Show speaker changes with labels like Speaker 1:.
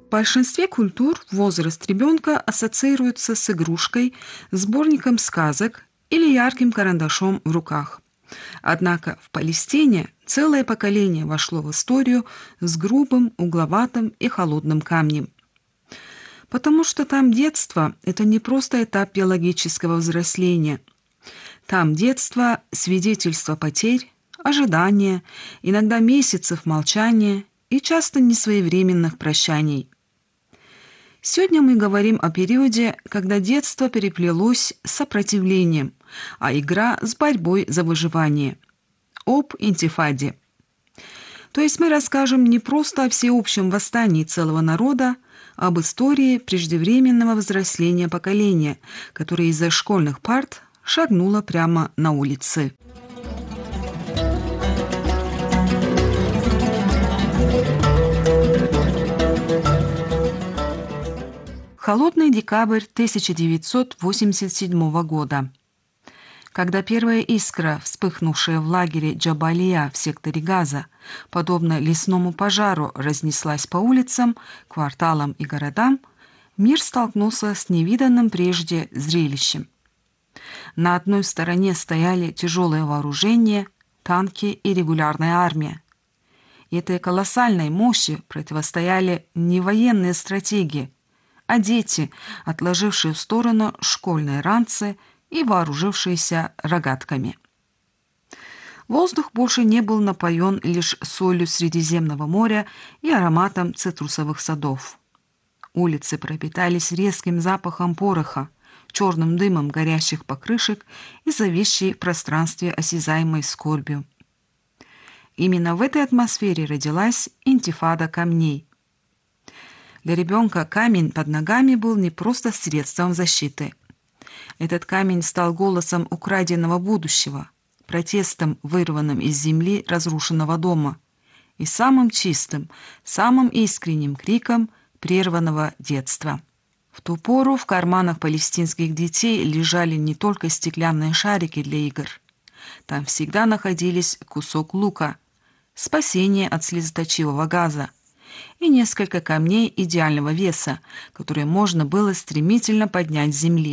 Speaker 1: В большинстве культур возраст ребенка ассоциируется с игрушкой, сборником сказок или ярким карандашом в руках. Однако в Палестине целое поколение вошло в историю с грубым, угловатым и холодным камнем. Потому что там детство– это не просто этап биологического взросления. Там детство– свидетельство потерь, ожидания, иногда месяцев молчания и часто несвоевременных прощаний. Сегодня мы говорим о периоде, когда детство переплелось с сопротивлением, а игра с борьбой за выживание. Об интифаде. То есть мы расскажем не просто о всеобщем восстании целого народа, а об истории преждевременного взросления поколения, которое из-за школьных парт шагнуло прямо на улицы. Холодный декабрь 1987 года. Когда первая искра, вспыхнувшая в лагере Джабалия в секторе Газа, подобно лесному пожару, разнеслась по улицам, кварталам и городам, мир столкнулся с невиданным прежде зрелищем. На одной стороне стояли тяжелое вооружение, танки и регулярная армия. И этой колоссальной мощи противостояли не военные стратегии, а дети, отложившие в сторону школьные ранцы и вооружившиеся рогатками. Воздух больше не был напоен лишь солью Средиземного моря и ароматом цитрусовых садов. Улицы пропитались резким запахом пороха, черным дымом горящих покрышек и зависшей в пространстве осязаемой скорбью. Именно в этой атмосфере родилась интифада камней. Для ребенка камень под ногами был не просто средством защиты. Этот камень стал голосом украденного будущего, протестом, вырванным из земли разрушенного дома, и самым чистым, самым искренним криком прерванного детства. В ту пору в карманах палестинских детей лежали не только стеклянные шарики для игр. Там всегда находились кусок лука, спасение от слезоточивого газа и несколько камней идеального веса, которые можно было стремительно поднять с земли.